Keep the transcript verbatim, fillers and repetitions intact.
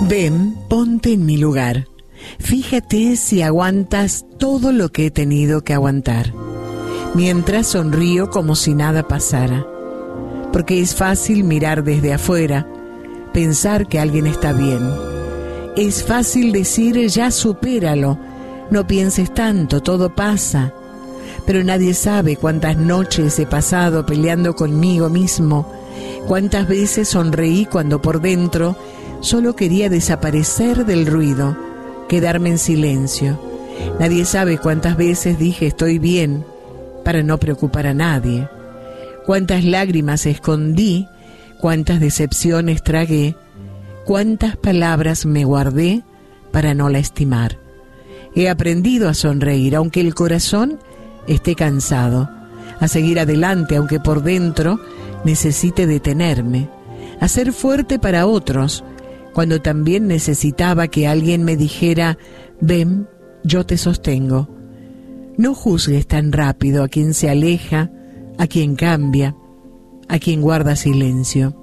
Ven, ponte en mi lugar. Fíjate si aguantas todo lo que he tenido que aguantar, mientras sonrío como si nada pasara. Porque es fácil mirar desde afuera, pensar que alguien está bien. Es fácil decir, ya supéralo, no pienses tanto, todo pasa. Pero nadie sabe cuántas noches he pasado peleando conmigo mismo, cuántas veces sonreí cuando por dentro solo quería desaparecer del ruido, quedarme en silencio. Nadie sabe cuántas veces dije estoy bien para no preocupar a nadie. Cuántas lágrimas escondí, cuántas decepciones tragué, cuántas palabras me guardé para no lastimar. He aprendido a sonreír aunque el corazón esté cansado, a seguir adelante aunque por dentro necesite detenerme, a ser fuerte para otros cuando también necesitaba que alguien me dijera, ven, yo te sostengo. No juzgues tan rápido a quien se aleja, a quien cambia, a quien guarda silencio.